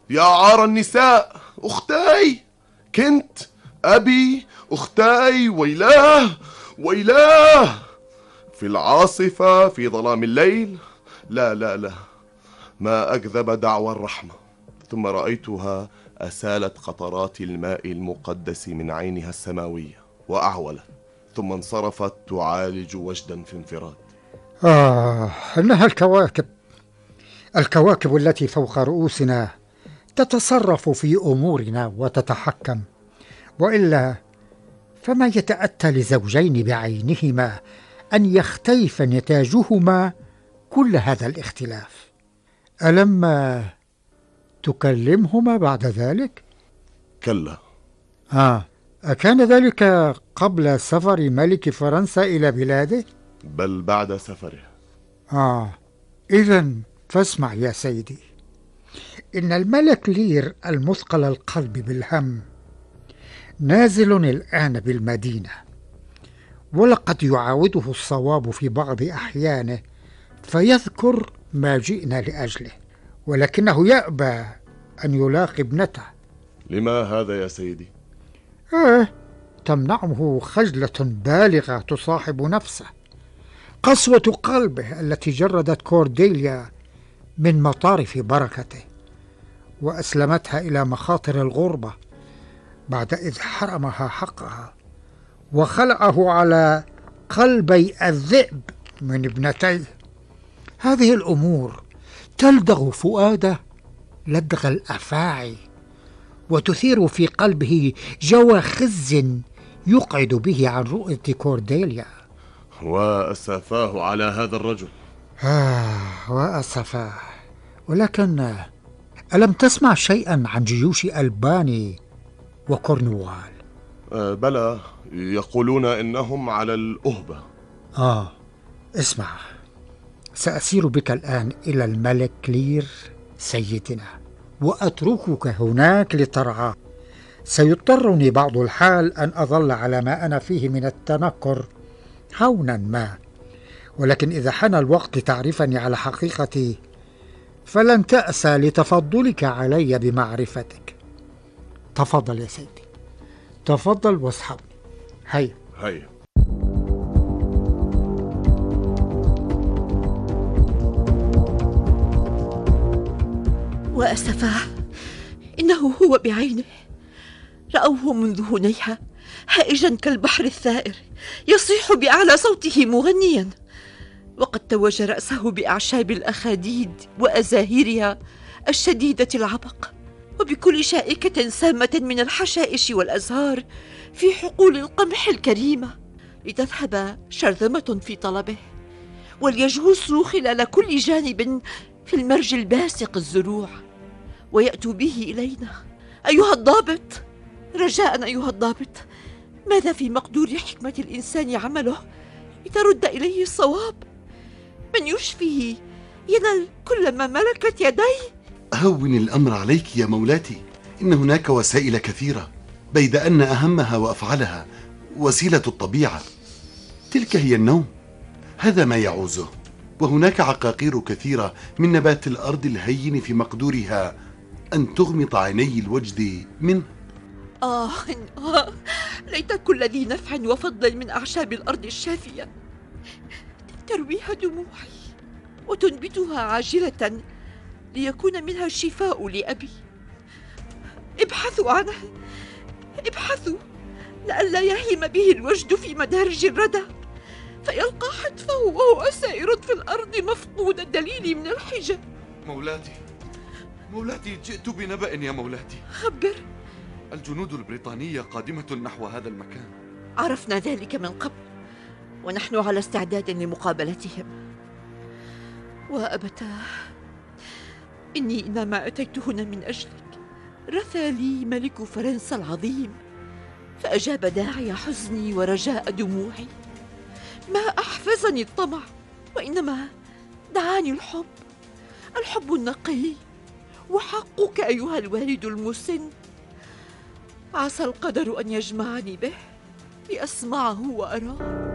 يا عار النساء، أختاي، كنت، أبي، أختاي، ويلاه ويلاه، في العاصفة في ظلام الليل. لا لا لا، ما أكذب دعوى الرحمة. ثم رأيتها أسالت قطرات الماء المقدس من عينها السماوية وأعولت، ثم انصرفت تعالج وجدا في انفراد. إنها الكواكب، الكواكب التي فوق رؤوسنا تتصرف في أمورنا وتتحكم، وإلا فما يتأتى لزوجين بعينهما أن يختلف نتاجهما كل هذا الاختلاف. ألم تكلمهما بعد ذلك؟ كلا. أكان ذلك قبل سفر ملك فرنسا إلى بلاده؟ بل بعد سفره. إذن فاسمع يا سيدي، إن الملك لير المثقل القلب بالهم نازل الآن بالمدينة، ولقد يعاوده الصواب في بعض أحيانه فيذكر ما جئنا لأجله، ولكنه يأبى أن يلاقي ابنته. لما هذا يا سيدي؟ تمنعه خجلة بالغة تصاحب نفسه، قسوة قلبه التي جردت كورديليا من مطارف بركته وأسلمتها إلى مخاطر الغربة بعد إذ حرمها حقها وخلعه على قلبي الذئب من ابنتيه. هذه الأمور تلدغ فؤاده لدغ الأفاعي، وتثير في قلبه جوى خز يقعد به عن رؤية كورديليا. وأسفاه على هذا الرجل. وأسفاه. ولكن ألم تسمع شيئا عن جيوش ألباني وكورنوال؟ بلى، يقولون إنهم على الأهبة. اسمع، سأسير بك الآن إلى الملك لير سيدنا وأتركك هناك لترعاه. سيضطرني بعض الحال أن أظل على ما أنا فيه من التنكر هونا ما، ولكن إذا حان الوقت لتعرفني على حقيقتي فلن تأسى لتفضلك علي بمعرفتك. تفضل يا سيدي، تفضل واصحبني. هيا. وأسفاه، إنه هو بعينه، رأوه منذ هنيهة هائجا كالبحر الثائر يصيح بأعلى صوته مغنيا، وقد توج رأسه بأعشاب الأخاديد وأزاهيرها الشديدة العبق، وبكل شائكة سامة من الحشائش والأزهار في حقول القمح الكريمة، لتذهب شرذمة في طلبه وليجوسوا خلال كل جانب في المرج الباسق الزروع ويأتوا به إلينا. أيها الضابط، رجاء أيها الضابط، ماذا في مقدور حكمة الإنسان عمله لترد إليه الصواب؟ من يشفيه ينال كل ما ملكت يديه. هون الأمر عليك يا مولاتي، إن هناك وسائل كثيرة، بيد أن أهمها وأفعلها وسيلة الطبيعة. تلك هي النوم، هذا ما يعوزه، وهناك عقاقير كثيرة من نبات الأرض الهين في مقدورها أن تغمض عيني الوجد منه. ليت كل ذي نفع وفضل من أعشاب الأرض الشافية ترويها دموعي وتنبتها عاجلة ليكون منها الشفاء لأبي. ابحثوا عنه، ابحثوا لئلا يهيم به الوجد في مدارج الردى فيلقى حتفه وهو سائر في الأرض مفقود الدليل من الحجة. مولاتي، جئت بنبأ يا مولاتي. خبر. الجنود البريطانية قادمة نحو هذا المكان. عرفنا ذلك من قبل ونحن على استعداد لمقابلتهم. وأبتاه، إني إنما أتيت هنا من أجلك. رثى لي ملك فرنسا العظيم فأجاب داعي حزني ورجاء دموعي. ما أحفزني الطمع، وإنما دعاني الحب النقي، وحقك أيها الوالد المسن. عسى القدر أن يجمعني به لأسمعه وأراه.